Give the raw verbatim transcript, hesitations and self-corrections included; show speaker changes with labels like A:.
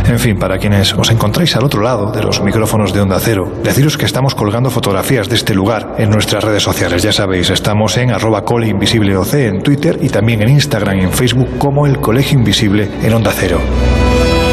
A: En fin, para quienes os encontráis al otro lado de los micrófonos de Onda Cero, deciros que estamos colgando fotografías de este lugar en nuestras redes sociales. Ya sabéis, estamos en arroba cole invisible oc en Twitter y también en Instagram y en Facebook como el Colegio Invisible en Onda Cero.